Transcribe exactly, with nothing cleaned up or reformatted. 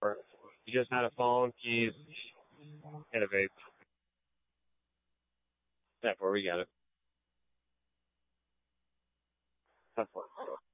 He just had a phone. He's in a vape. That's where we got it. That's what.